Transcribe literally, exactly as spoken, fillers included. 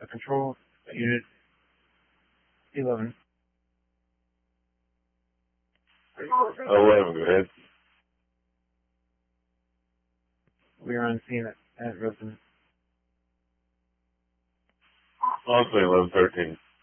A control unit eleven. eleven, go ahead. We are on scene at, at residence. Also eleven thirteen.